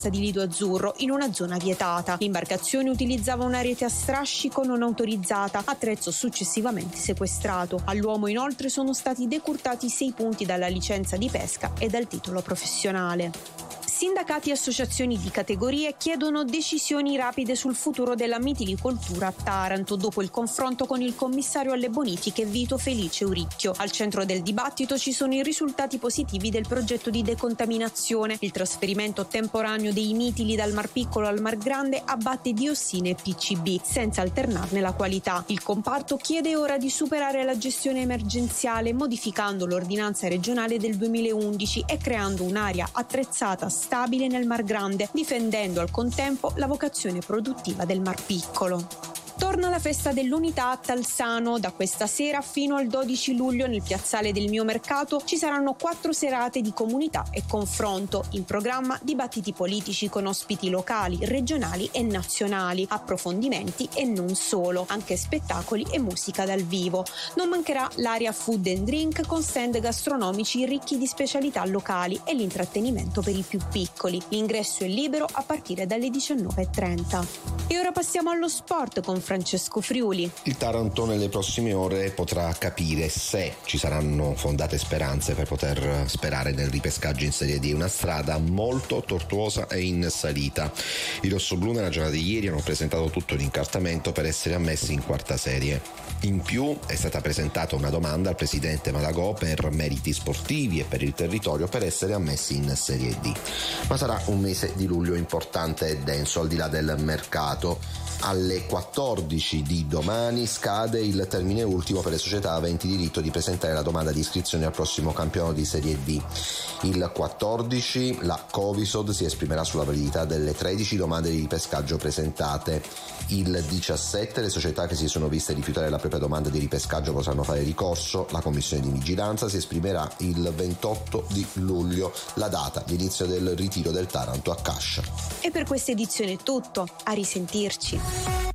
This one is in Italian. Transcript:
di Lido Azzurro in una zona vietata. L'imbarcazione utilizzava una rete a strascico non autorizzata, attrezzo successivamente sequestrato. All'uomo inoltre sono stati decurtati 6 punti dalla licenza di pesca e dal titolo professionale. Sindacati e associazioni di categorie chiedono decisioni rapide sul futuro della mitilicoltura a Taranto dopo il confronto con il commissario alle bonifiche Vito Felice Uricchio. Al centro del dibattito ci sono i risultati positivi del progetto di decontaminazione. Il trasferimento temporaneo dei mitili dal Mar Piccolo al Mar Grande abbatte diossine e PCB, senza alternarne la qualità. Il comparto chiede ora di superare la gestione emergenziale modificando l'ordinanza regionale del 2011 e creando un'area attrezzata stabile nel Mar Grande, difendendo al contempo la vocazione produttiva del Mar Piccolo. Torna la festa dell'unità a Talsano. Da questa sera fino al 12 luglio nel piazzale del Mio Mercato ci saranno 4 serate di comunità e confronto. In programma dibattiti politici con ospiti locali, regionali e nazionali, approfondimenti e non solo, anche spettacoli e musica dal vivo. Non mancherà l'area food and drink con stand gastronomici ricchi di specialità locali e l'intrattenimento per i più piccoli. L'ingresso è libero a partire dalle 19:30. E ora passiamo allo sport con Francesco Friuli. Il Taranto nelle prossime ore potrà capire se ci saranno fondate speranze per poter sperare nel ripescaggio in Serie D, una strada molto tortuosa e in salita. I rossoblù nella giornata di ieri hanno presentato tutto l'incartamento per essere ammessi in quarta serie. In più è stata presentata una domanda al presidente Malagò per meriti sportivi e per il territorio per essere ammessi in Serie D. Ma sarà un mese di luglio importante e denso al di là del mercato. Alle 14 di domani scade il termine ultimo per le società aventi diritto di presentare la domanda di iscrizione al prossimo campionato di Serie D. Il 14 la Covisod si esprimerà sulla validità delle 13 domande di ripescaggio presentate. Il 17 le società che si sono viste rifiutare la propria domanda di ripescaggio potranno fare ricorso. La commissione di vigilanza si esprimerà il 28 di luglio, la data di inizio del ritiro del Taranto a Cascia. E per questa edizione è tutto. A risentirci.